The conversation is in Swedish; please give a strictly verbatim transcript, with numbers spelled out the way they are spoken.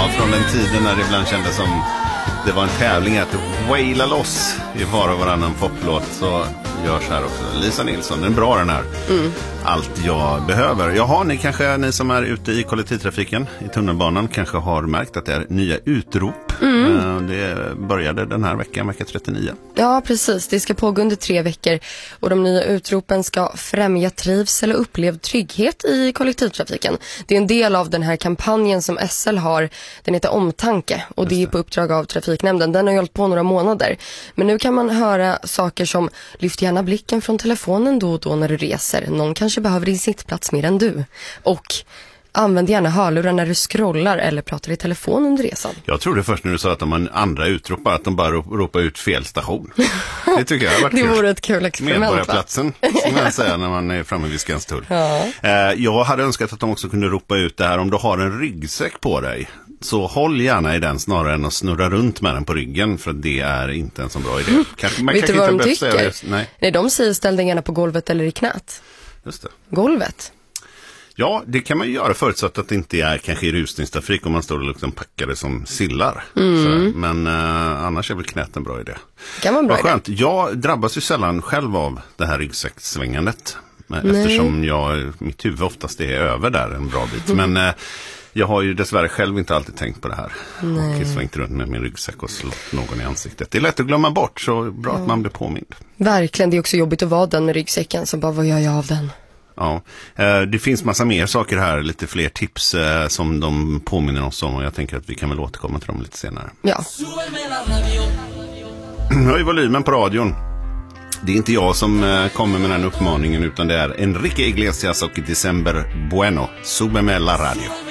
från den tiden när det ibland kändes som det var en tävling att waila loss i var och varannan poplåt, så görs här också. Lisa Nilsson, den är bra den här. Mm. Allt jag behöver. Jaha, ni kanske, ni som är ute i kollektivtrafiken i tunnelbanan kanske har märkt att det är nya utrop. Mm. Det började den här veckan, vecka trettionio. Ja, precis. Det ska pågå under tre veckor och de nya utropen ska främja trivsel och upplevd trygghet i kollektivtrafiken. Det är en del av den här kampanjen som S L har. Den heter Omtanke och det. det är på uppdrag av Trafiknämnden. Den har hållit på några månader. Men nu kan man höra saker som lyft gärna blicken från telefonen då och då när du reser. Någon kanske behöver din sittplats mer än du. Och använd gärna hörlurar när du scrollar eller pratar i telefon under resan. Jag trodde först när du sa att de andra utropar att de bara ropar ut fel station. Det tycker jag har varit det kul. vore ett kul experiment. Medborgarplatsen, som man säger när man är framme vid Skanstull. Ja. Jag hade önskat att de också kunde ropa ut det här. Om du har en ryggsäck på dig, så håll gärna i den snarare än att snurra runt med den på ryggen, för det är inte en så bra idé. Kanske, man Vet kan du vad inte de tycker? Just, nej. nej, de säger ställ dig gärna på golvet eller i knät. Just det. Golvet. Ja, det kan man ju göra förutsatt att det inte är kanske i rusningstrafik om man står och liksom packade som sillar. Mm. Så, men eh, annars är väl knät en bra idé. Kan man bra Vad skönt. Jag drabbas ju sällan själv av det här ryggsäckssvängandet. Nej. Eftersom jag, mitt huvud oftast är över där en bra bit. Mm. Men eh, jag har ju dessvärre själv inte alltid tänkt på det här. Nej. Och svängt runt med min ryggsäck och slått någon i ansiktet. Det är lätt att glömma bort, så bra ja. att man blir påmind. Verkligen, det är också jobbigt att vara den med ryggsäcken. Så bara, vad gör jag av den? Ja, det finns massa mer saker här, lite fler tips som de påminner oss om, och jag tänker att vi kan väl återkomma till dem lite senare. Ja. Höj volymen på radion. Det är inte jag som kommer med den uppmaningen, utan det är Enrique Iglesias och December Bueno. Súbeme la radio.